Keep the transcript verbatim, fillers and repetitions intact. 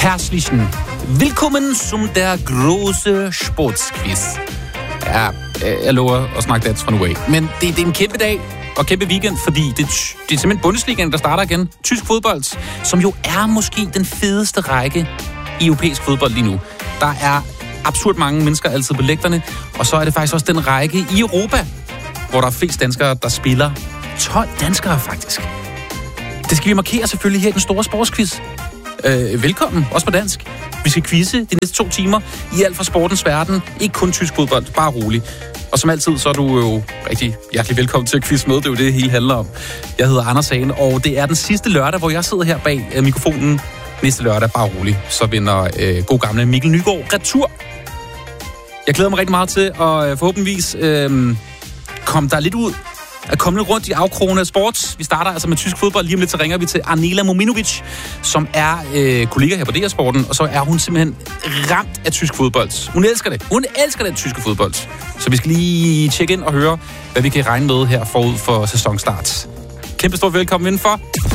Herzlichen Willkommen zum der große Sportsquiz. Ja, jeg lover at snakke dansk fra nu af. Men det, det er en kæmpe dag og kæmpe weekend, fordi det, det er simpelthen Bundesligaen, der starter igen. Tysk fodbold, som jo er måske den fedeste række i europæisk fodbold lige nu. Der er absurd mange mennesker altid på lægterne, og så er det faktisk også den række i Europa, hvor der er flest danskere, der spiller. tolv danskere faktisk. Det skal vi markere selvfølgelig her i den store sportsquiz. Øh, velkommen, også på dansk. Vi skal quizze de næste to timer i alt fra sportens verden. Ikke kun tysk fodbold, bare rolig. Og som altid, så er du jo rigtig hjertelig velkommen til at quizze med. Det er jo det, det hele handler om. Jeg hedder Anders Hagen, og det er den sidste lørdag, hvor jeg sidder her bag øh, mikrofonen. Næste lørdag, bare rolig. Så vinder øh, god gamle Mikkel Nygaard retur. Jeg glæder mig rigtig meget til at øh, forhåbentligvis øh, komme der lidt ud. At komme lidt rundt i afkrogene af sports. Vi starter altså med tysk fodbold. Lige om lidt, så ringer vi til Arnela Mominovic, som er øh, kollega her på D R Sporten, og så er hun simpelthen ramt af tysk fodbold. Hun elsker det. Hun elsker den tyske fodbold. Så vi skal lige tjekke ind og høre, hvad vi kan regne med her forud for sæsonstart. Kæmpe stort velkommen indenfor.